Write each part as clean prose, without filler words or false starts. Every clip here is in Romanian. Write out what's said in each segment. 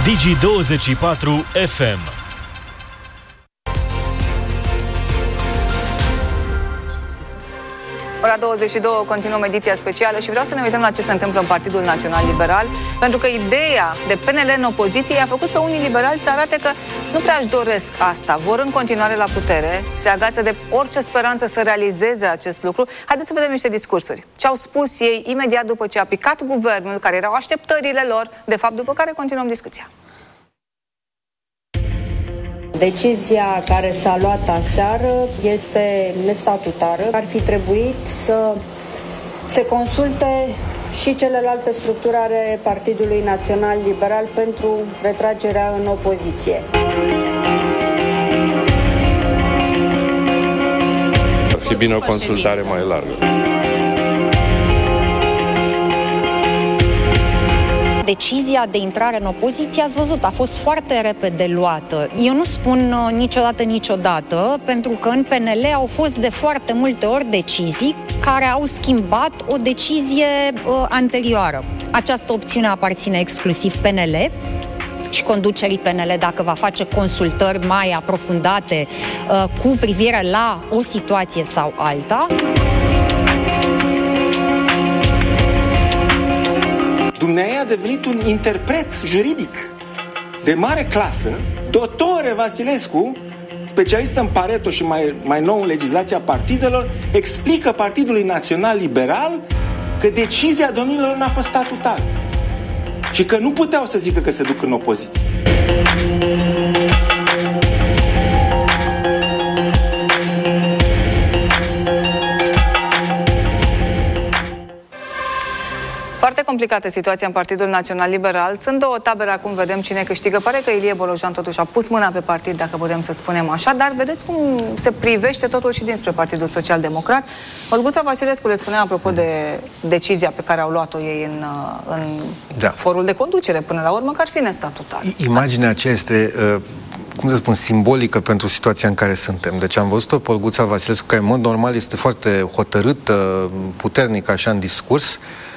Digi24 FM. Ora 22, continuăm ediția specială și vreau să ne uităm la ce se întâmplă în Partidul Național Liberal, pentru că ideea de PNL în opoziție i-a făcut pe unii liberali să arate că nu prea își doresc asta, vor în continuare la putere, se agață de orice speranță să realizeze acest lucru. Haideți să vedem niște discursuri. Ce au spus ei imediat după ce a picat guvernul, care erau așteptările lor, de fapt, după care continuăm discuția. Decizia care s-a luat aseară este nestatutară. Ar fi trebuit să se consulte și celelalte structuri ale Partidului Național Liberal pentru retragerea în opoziție. Ar fi bine o consultare mai largă. Decizia de intrare în opoziție, ați văzut, a fost foarte repede luată. Eu nu spun niciodată, pentru că în PNL au fost de foarte multe ori decizii care au schimbat o decizie anterioară. Această opțiune aparține exclusiv PNL și conducerii PNL dacă va face consultări mai aprofundate cu privire la o situație sau alta. Dumnezeu a devenit un interpret juridic de mare clasă. Dotore Vasilescu, specialist în Pareto și mai nou în legislația partidelor, explică Partidului Național Liberal că decizia domnilor n-a fost statutară și că nu puteau să zică că se duc în opoziție. Foarte complicată situația în Partidul Național Liberal. Sunt două tabere, acum vedem cine câștigă. Pare că Ilie Bolojan totuși a pus mâna pe partid, dacă putem să spunem așa, dar vedeți cum se privește totul și dinspre Partidul Social Democrat. Olguța Vasilescu le spunea apropo de decizia pe care au luat-o ei în forul de conducere până la urmă, că ar fi nestatutar. Imaginea aceea este... cum să spun, simbolică pentru situația în care suntem. Deci am văzut-o pe Olguța Vasilescu, care în mod normal este foarte hotărâtă, puternică așa în discurs,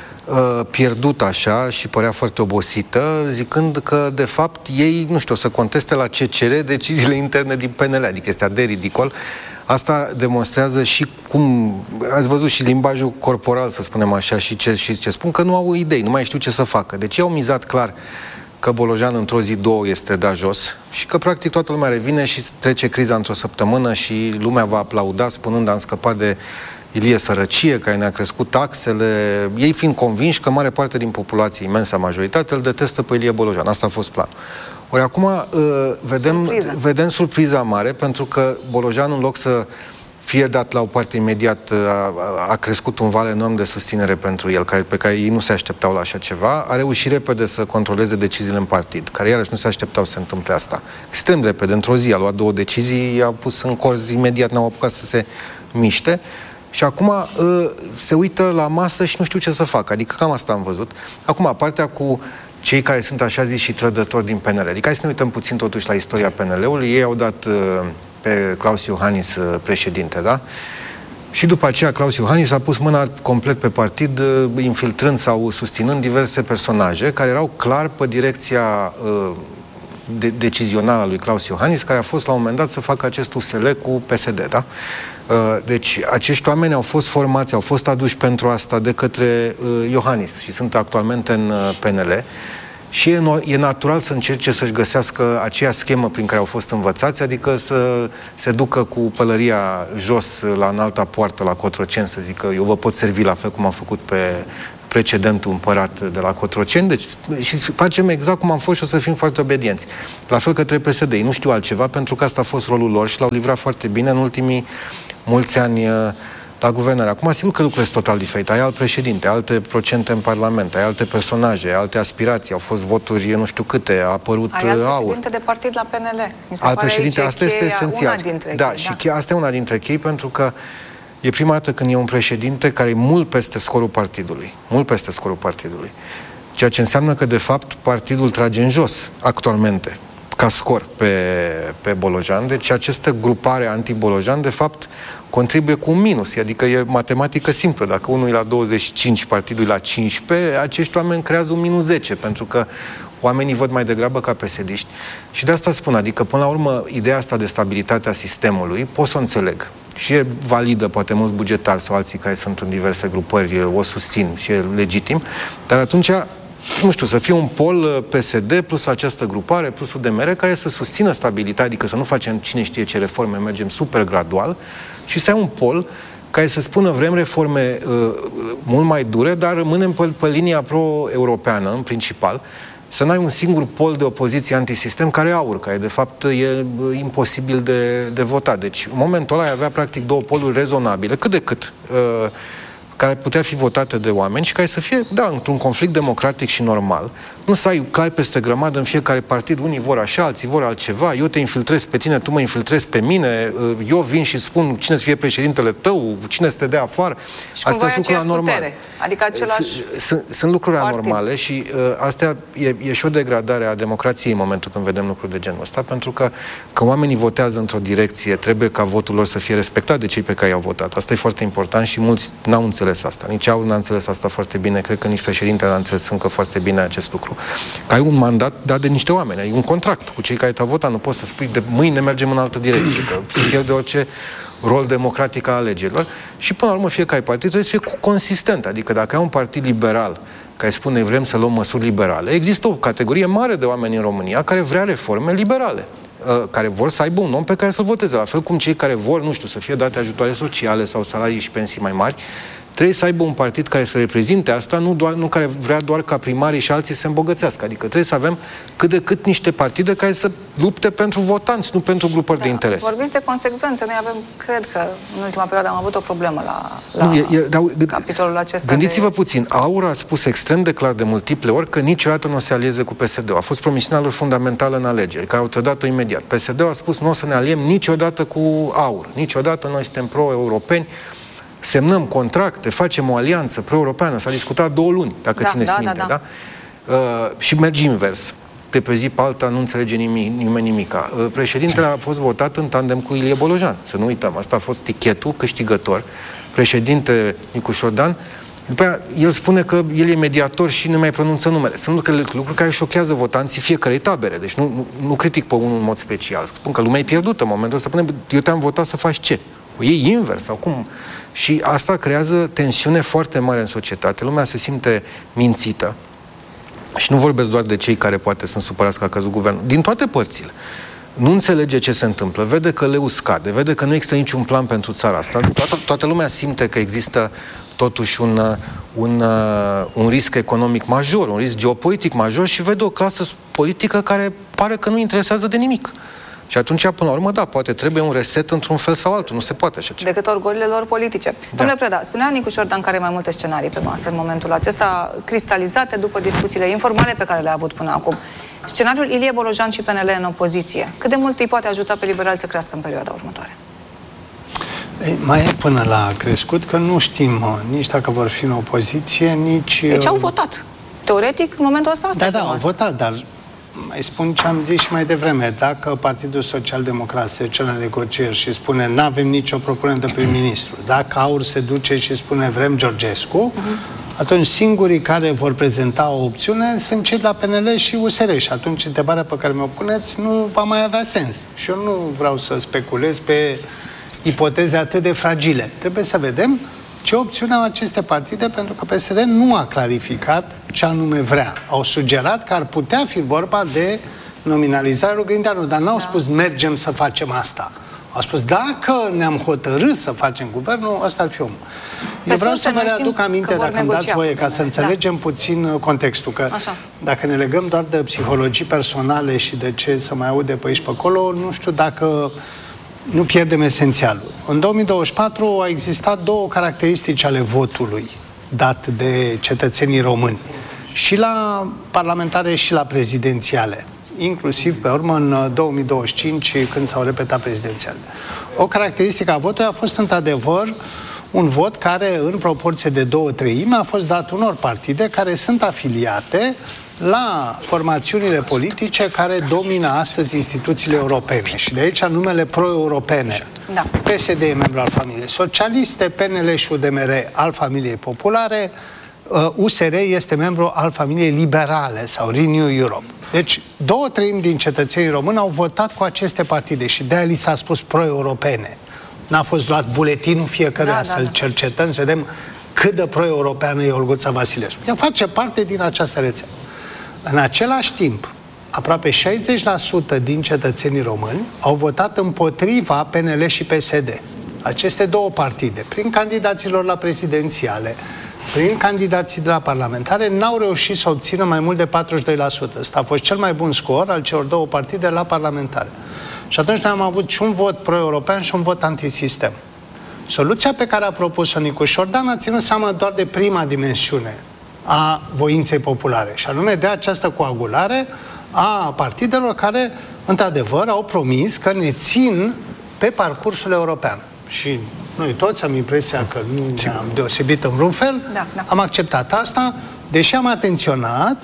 pierdut așa și părea foarte obosită, zicând că, de fapt, ei, nu știu, o să conteste la CCR deciziile interne din PNL, adică este de ridicol. Asta demonstrează și cum, ați văzut și limbajul corporal, să spunem așa, și ce spun, că nu au idei, nu mai știu ce să facă. Deci ei au mizat clar că Bolojan într-o zi, două este dat jos și că practic toată lumea revine și trece criza într-o săptămână și lumea va aplauda spunând am scăpat de Ilie sărăcie, care ne-a crescut taxele, ei fiind convinși că mare parte din populație, imensa majoritate, îl detestă pe Ilie Bolojan. Asta a fost planul. Ori acum vedem surpriza mare, pentru că Bolojan, în loc să fie dat la o parte imediat, a crescut un val enorm de susținere pentru el, pe care ei nu se așteptau la așa ceva, a reușit repede să controleze deciziile în partid, care iarăși nu se așteptau să se întâmple asta. Extrem de repede, într-o zi, a luat două decizii, i-a pus în corzi imediat, n-au apucat să se miște. Și acum se uită la masă și nu știu ce să facă. Adică cam asta am văzut. Acum, partea cu cei care sunt așa zis și trădători din PNL. Adică hai să ne uităm puțin totuși la istoria PNL-ului. Ei au dat pe Claus Iohannis președinte, da? Și după aceea Claus Iohannis a pus mâna complet pe partid, infiltrând sau susținând diverse personaje care erau clar pe direcția decizională a lui Claus Iohannis, care a fost la un moment dat să facă acest USL cu PSD, da? Deci acești oameni au fost formați, au fost aduși pentru asta de către Iohannis și sunt actualmente în PNL și e natural să încerce să-și găsească aceea schemă prin care au fost învățați, adică să se ducă cu pălăria jos la înalta poartă la Cotroceni, să zică eu vă pot servi la fel cum am făcut pe precedentul împărat de la Cotroceni, deci și facem exact cum am fost și o să fim foarte obedienți. La fel către PSD. Ei nu știu altceva, pentru că asta a fost rolul lor și l-au livrat foarte bine în ultimii mulți ani la guvernare. Acum, sigur că lucrurile sunt total diferite. Ai alt președinte, alte procente în Parlament, ai alte personaje, alte aspirații, au fost voturi, nu știu câte, a apărut ai alt președinte de partid la PNL. Alt președinte, asta este esențial. Și asta e una dintre chei, pentru că e prima dată când e un președinte care e mult peste scorul partidului. Mult peste scorul partidului. Ceea ce înseamnă că, de fapt, partidul trage în jos, actualmente. ca scor pe Bolojan. Deci această grupare anti-Bolojan, de fapt, contribuie cu un minus. Adică e matematică simplă. Dacă unul e la 25, partidul e la 15, acești oameni creează un minus 10, pentru că oamenii văd mai degrabă ca PSD-ști. Și de asta spun, adică, până la urmă, ideea asta de stabilitate a sistemului, pot să o înțeleg. Și e validă, poate mulți bugetari sau alții care sunt în diverse grupări o susțin și e legitim, dar atunci, nu știu, să fie un pol PSD plus această grupare, plus UDMR, care să susțină stabilitatea, adică să nu facem cine știe ce reforme, mergem super gradual, și să ai un pol care să spună vrem reforme mult mai dure, dar rămânem pe linia pro-europeană, în principal, să n-ai un singur pol de opoziție antisistem care aur, care de fapt e imposibil de votat. Deci, în momentul ăla, ai avea practic două poluri rezonabile, cât de cât, care putea fi votate de oameni și care să fie, da, într-un conflict democratic și normal. Nu să ai cai peste grămadă în fiecare partid, unii vor așa, alții vor altceva, eu te infiltrez pe tine, tu mă infiltrezi pe mine, eu vin și spun cine să fie președintele tău, cine să te dea afară. Și asta sunt lucruri anormale. Adică același sunt lucruri anormale și astea e și o degradare a democrației în momentul când vedem lucruri de genul ăsta, pentru că oamenii votează într-o direcție, trebuie ca votul lor să fie respectat de cei pe care i-au votat. Asta e foarte important și mulți n-au înțeles asta. Nici Aur n-a înțeles asta foarte bine, cred că nici președintele n-a înțeles încă foarte bine acest lucru. Că ai un mandat dat de niște oameni, ai un contract cu cei care te-au votat, nu poți să spui de mâine mergem în altă direcție, că se pierde orice rol democratic al alegerilor și până la urmă fiecare partid trebuie să fie consistent, adică dacă ai un partid liberal care spune vrem să luăm măsuri liberale, există o categorie mare de oameni în România care vrea reforme liberale, care vor să aibă un om pe care să-l voteze, la fel cum cei care vor, nu știu, să fie date ajutoare sociale sau salarii și pensii mai mari, trebuie să aibă un partid care să reprezinte asta, nu care vrea doar ca primarii și alții să se îmbogățească. Adică trebuie să avem cât de cât niște partide care să lupte pentru votanți, nu pentru grupări de interes. Vorbiți de consecvență. Noi avem, cred că în ultima perioadă am avut o problemă la capitolul acesta. Gândiți-vă puțin. Aur a spus extrem de clar de multiple ori că niciodată nu o se alieze cu PSD-ul. A fost promisiunea lor fundamentală în alegeri, care au trădat-o imediat. PSD-ul a spus nu o să ne aliem niciodată cu Aur. Niciodată noi suntem pro-europeni. Semnăm contracte, facem o alianță pro-europeană. S-a discutat 2 luni, dacă țineți minte, da? Și mergi invers. De pe zi pe alta nu înțelege nimeni nimica. Președintele a fost votat în tandem cu Ilie Bolojan. Să nu uităm, asta a fost tichetul câștigător. Președinte Nicușor Dan. După aia, el spune că el e mediator și nu mai pronunță numele. Sunt lucruri care șochează votanții fiecărei tabere. Deci nu critic pe unul în mod special. Spun că lumea e pierdută în momentul ăsta. Eu te-am votat să faci ce? O iei invers sau cum? Și asta creează tensiune foarte mare în societate. Lumea se simte mințită. Și nu vorbesc doar de cei care poate sunt supărați că a căzut guvernul. Din toate părțile. Nu înțelege ce se întâmplă. Vede că leu scade. Vede că nu există niciun plan pentru țara asta. Toată lumea simte că există totuși un risc economic major, un risc geopolitic major și vede o clasă politică care pare că nu interesează de nimic. Și atunci, până la urmă, da, poate trebuie un reset într-un fel sau altul. Nu se poate așa ceva. Decât orgolile lor politice. Da. Domnule Preda, spunea Nicușor Dan că are mai multe scenarii pe masă în momentul acesta, cristalizate după discuțiile informale pe care le-a avut până acum. Scenariul Ilie Bolojan și PNL în opoziție. Cât de mult îi poate ajuta pe liberali să crească în perioada următoare? Mai e până la crescut, că nu știm nici dacă vor fi în opoziție, nici... Deci au votat. Teoretic, în momentul ăsta Da, au votat, dar mai spun ce am zis și mai devreme. Dacă Partidul Social-Democrat se duce la negocieri și spune n-avem nicio propunere de prim-ministru, dacă Aur se duce și spune vrem Georgescu, atunci singurii care vor prezenta o opțiune sunt cei de la PNL și USR. Și atunci întrebarea pe care mi-o puneți nu va mai avea sens. Și eu nu vreau să speculez pe ipoteze atât de fragile. Trebuie să vedem ce opțiune au aceste partide, pentru că PSD nu a clarificat ce anume vrea. Au sugerat că ar putea fi vorba de nominalizarea lui Grindeanu, dar n-au spus mergem să facem asta. Au spus dacă ne-am hotărât să facem guvernul, ăsta ar fi omul. Eu vreau să vă readuc aminte, dacă îmi dați voie, ca să înțelegem puțin contextul, că dacă ne legăm doar de psihologii personale și de ce să mai aude pe aici pe acolo, nu știu dacă nu pierdem esențialul. În 2024 au existat 2 caracteristici ale votului dat de cetățenii români. Și la parlamentare și la prezidențiale. Inclusiv, pe urmă, în 2025, când s-au repetat prezidențiale. O caracteristică a votului a fost, într-adevăr, un vot care, în proporție de 2/3, a fost dat unor partide care sunt afiliate la formațiunile politice care domină astăzi instituțiile europene. Și de aici numele pro-europene. Da. PSD e membru al familiei socialiste, PNL și UDMR al familiei populare, USR este membru al familiei liberale sau Renew Europe. Deci, 2/3 din cetățenii români au votat cu aceste partide și de-aia li s-a spus pro-europene. N-a fost luat buletinul fiecăruia să-l cercetăm, să vedem cât de pro-europeană e Olguța Vasilescu. Ea face parte din această rețea. În același timp, aproape 60% din cetățenii români au votat împotriva PNL și PSD. Aceste două partide, prin candidaților la prezidențiale, prin candidații de la parlamentare, n-au reușit să obțină mai mult de 42%. Ăsta a fost cel mai bun scor al celor două partide la parlamentare. Și atunci noi am avut și un vot pro-european și un vot antisistem. Soluția pe care a propus-o Nicu Șordan a ținut seama doar de prima dimensiune a voinței populare, și anume de această coagulare a partidelor care, într-adevăr, au promis că ne țin pe parcursul european. Și noi toți am impresia că nu ne-am deosebit în vreun fel, am acceptat asta, deși am atenționat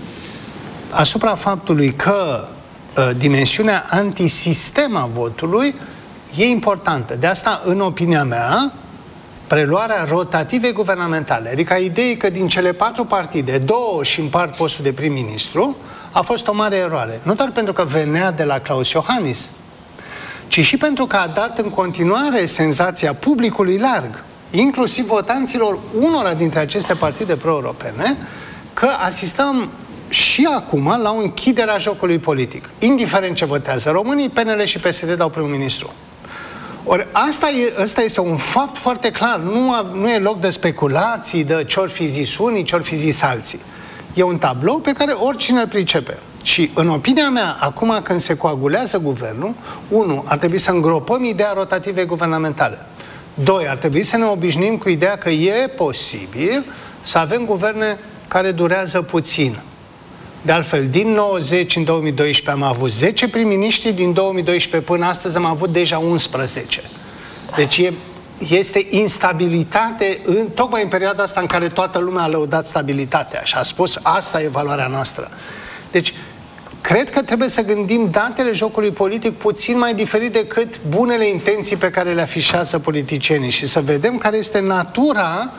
asupra faptului că dimensiunea antisistem a votului e importantă. De asta, în opinia mea, preluarea rotativei guvernamentale, adică ideea că din cele 4 partide, 2 își împart postul de prim-ministru, a fost o mare eroare. Nu doar pentru că venea de la Klaus Iohannis, ci și pentru că a dat în continuare senzația publicului larg, inclusiv votanților unora dintre aceste partide pro-europene, că asistăm și acum la o închidere a jocului politic. Indiferent ce votează românii, PNL și PSD dau prim-ministru. Ori asta este un fapt foarte clar. Nu e loc de speculații, de ce-or fi zis unii, ce-or fi zis alții. E un tablou pe care oricine îl pricepe. Și, în opinia mea, acum când se coagulează guvernul, 1. Ar trebui să îngropăm ideea rotativei guvernamentale. 2. Ar trebui să ne obișnuim cu ideea că e posibil să avem guverne care durează puțin. De altfel, din 90 în 2012 am avut 10 prim-miniștri, din 2012 până astăzi am avut deja 11. Deci este instabilitate tocmai în perioada asta în care toată lumea a lăudat stabilitatea și a spus asta e valoarea noastră. Deci, cred că trebuie să gândim datele jocului politic puțin mai diferit decât bunele intenții pe care le afișează politicienii și să vedem care este natura,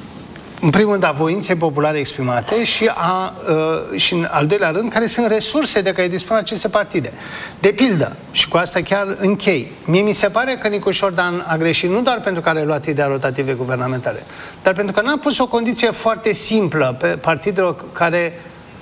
în primul rând, a voinței populare exprimate și în al doilea rând, care sunt resurse de care dispun aceste partide. De pildă, și cu asta chiar închei, mie mi se pare că Nicu Șordan a greșit nu doar pentru că a luat ideea rotative guvernamentale, dar pentru că n-a pus o condiție foarte simplă pe partidelor care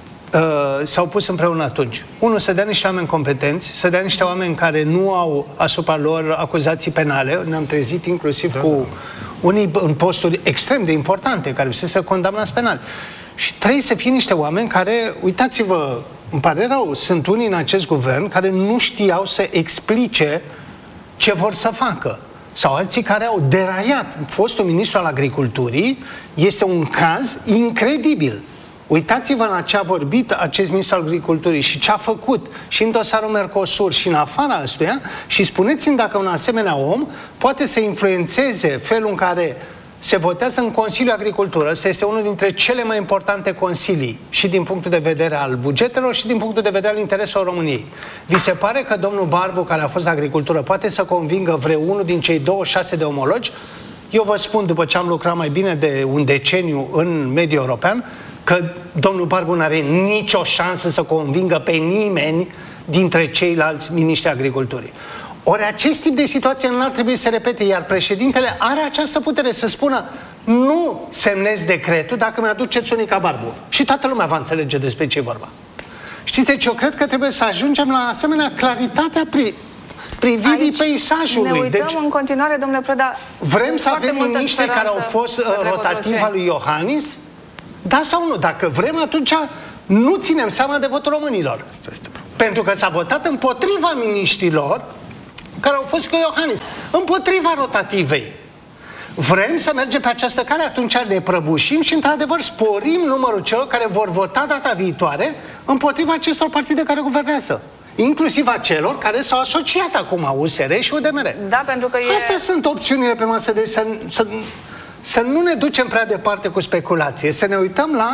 s-au pus împreună atunci. 1. Să dea niște oameni competenți, să dea niște oameni care nu au asupra lor acuzații penale. Ne-am trezit inclusiv cu unii în posturi extrem de importante, care să condamnați penal. Și 3. Să fie niște oameni care, uitați-vă, îmi pare rău, sunt unii în acest guvern care nu știau să explice ce vor să facă. Sau alții care au deraiat. Fostul ministru al agriculturii este un caz incredibil. Uitați-vă la ce a vorbit acest ministru al agriculturii și ce a făcut și în dosarul Mercosur și în afara ăstuia și spuneți-mi dacă un asemenea om poate să influențeze felul în care se votează în Consiliul Agricultură. Ăsta este unul dintre cele mai importante consilii și din punctul de vedere al bugetelor și din punctul de vedere al intereselor României. Vi se pare că domnul Barbu, care a fost la agricultură, poate să convingă vreunul din cei 26 de omologi? Eu vă spun, după ce am lucrat mai bine de un deceniu în mediul european, că domnul Barbu nu are nicio șansă să convingă pe nimeni dintre ceilalți miniștri agriculturii. Ori acest tip de situație nu ar trebui să se repete, iar președintele are această putere să spună nu semnez decretul dacă mi-aduceți unii ca Barbu. Și toată lumea va înțelege despre ce e vorba. Știți, deci eu cred că trebuie să ajungem la asemenea claritatea privirii peisajului. Ne uităm în continuare, domnule Preda. Vrem să avem miniștri care au fost rotativa lui Iohannis? Da sau nu? Dacă vrem, atunci nu ținem seama de votul românilor. Pentru că s-a votat împotriva miniștrilor care au fost cu Iohannis, împotriva rotativei. Vrem să mergem pe această cale, atunci ne prăbușim și, într-adevăr, sporim numărul celor care vor vota data viitoare împotriva acestor partide care guvernează. Inclusiv a celor care s-au asociat acum, USR și UDMR. Da, pentru că Astea sunt opțiunile pe masă de să nu ne ducem prea departe cu speculație, să ne uităm la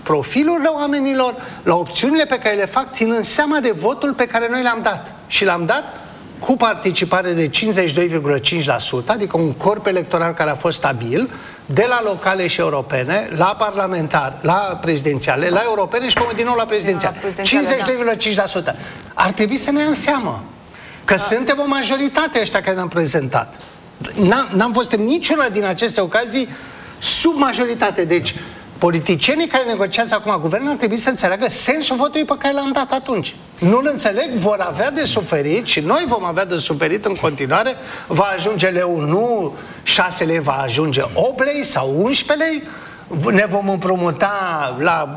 profilurile oamenilor, la opțiunile pe care le fac, ținând seama de votul pe care noi le-am dat. Și l-am dat cu participare de 52,5%, adică un corp electoral care a fost stabil, de la locale și europene, la parlamentar, la prezidențiale, la europene și din nou la prezidențiale. 52,5%. Ar trebui să ne ia în seamă că suntem o majoritate ăștia care ne-am prezentat. N-am fost în niciuna din aceste ocazii sub majoritate. Deci, politicienii care negociază acum guvernul ar trebui să înțeleagă sensul votului pe care l-am dat atunci. Nu-l înțeleg, vor avea de suferit și noi vom avea de suferit în continuare. Va ajunge leu, nu 6 lei, va ajunge 8 lei sau 11 lei. Ne vom împrumuta la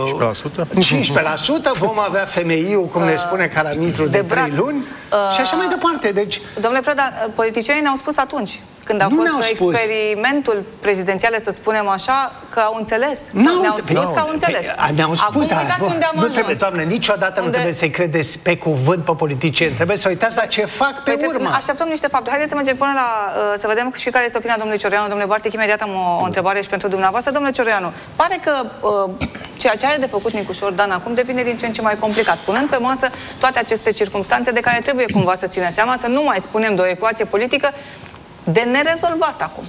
15%, vom avea FMI-ul, cum ne spune Caramitru, de 3 luni și așa mai departe. Deci, domnule Preda, politicienii ne-au spus atunci, când a fost experimentul prezidențial, să spunem așa, că au înțeles. Ne-au spus că au înțeles. Ne-au spus, nu trebuie, doamne, niciodată nu trebuie să-i credeți pe cuvânt pe politicieni. Trebuie să uitați la ce fac pe urmă. Așteptăm niște fapte. Haideți să mergem până la... să vedem și care este opinia domnului Cioreanu. Domnule Bartec, imediat am o întrebare și pentru dumneavoastră. Domnule Cioreanu, pare că ceea ce are de făcut Nicușor Dan acum devine din ce în ce mai complicat, punând pe masă toate aceste circumstanțe de care trebuie cumva să țină seama, să nu mai spunem de o ecuație politică de nerezolvat acum.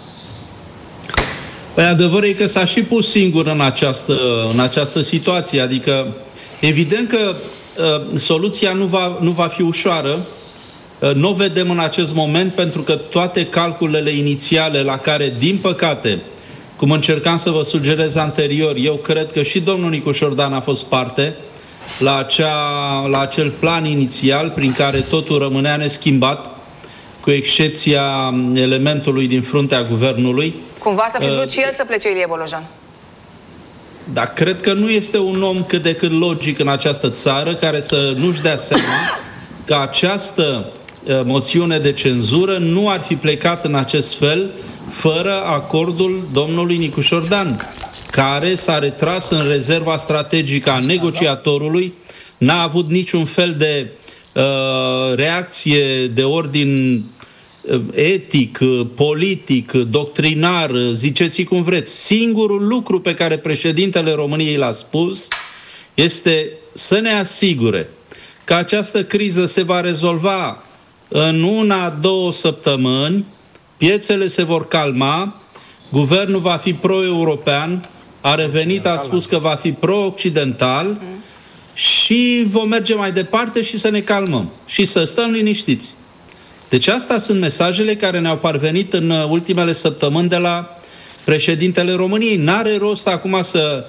Păi adevărul e că s-a și pus singur în această situație, adică evident că soluția nu va fi ușoară. Nu o vedem în acest moment pentru că toate calculele inițiale la care, din păcate, cum încercam să vă sugerez anterior, eu cred că și domnul Nicușor Dan a fost parte la acel plan inițial prin care totul rămânea neschimbat, cu excepția elementului din fruntea guvernului. Cumva să fi vrut și el să plece Ilie Bolojan. Dar cred că nu este un om cât de cât logic în această țară care să nu-și dea seama că această moțiune de cenzură nu ar fi plecat în acest fel fără acordul domnului Nicușor Dan, care s-a retras în rezerva strategică a negociatorului, n-a avut niciun fel de reacție de ordin etic, politic, doctrinar, ziceți cum vreți. Singurul lucru pe care președintele României l-a spus este să ne asigure că această criză se va rezolva în 1-2 săptămâni, piețele se vor calma, guvernul va fi pro-european, a revenit, a spus că va fi pro-occidental și vom merge mai departe și să ne calmăm și să stăm liniștiți. Deci astea sunt mesajele care ne-au parvenit în ultimele săptămâni de la președintele României. N-are rost acum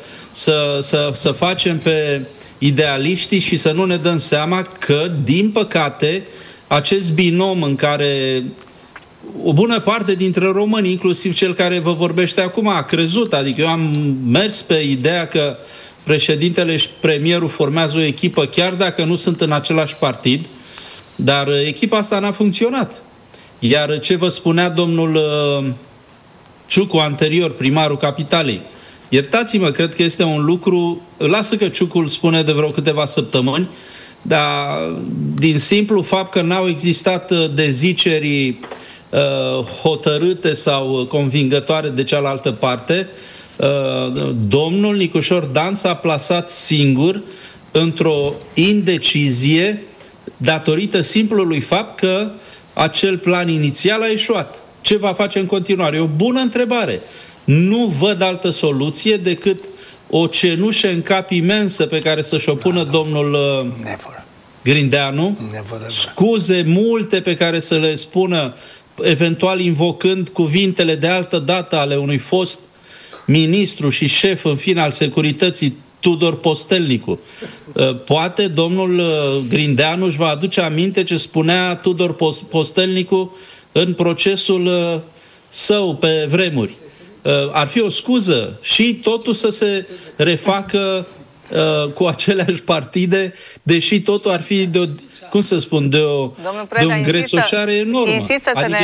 să facem pe idealiștii și să nu ne dăm seama că, din păcate, acest binom în care o bună parte dintre români, inclusiv cel care vă vorbește acum, a crezut. Adică eu am mers pe ideea că președintele și premierul formează o echipă, chiar dacă nu sunt în același partid, dar echipa asta n-a funcționat. Iar ce vă spunea domnul Ciucu anterior, primarul Capitalei, iertați-mă, cred că este un lucru, lasă că Ciucu îl spune de vreo câteva săptămâni, dar din simplu fapt că n-au existat deziceri hotărâte sau convingătoare de cealaltă parte, domnul Nicușor Dan s-a plasat singur într-o indecizie datorită simplului fapt că acel plan inițial a eșuat. Ce va face în continuare? E o bună întrebare. Nu văd altă soluție decât o cenușă în cap imensă pe care să-și o pună domnul Grindeanu, scuze multe pe care să le spună, eventual invocând cuvintele de altă dată ale unui fost ministru și șef, în fine, al securității, Tudor Postelnicu. Poate domnul Grindeanu își va aduce aminte ce spunea Tudor Postelnicu în procesul său pe vremuri. Ar fi o scuză și totul să se refacă cu aceleași partide, deși totul ar fi de o, cum să spun, de un grețoșare enormă. Insistă să ne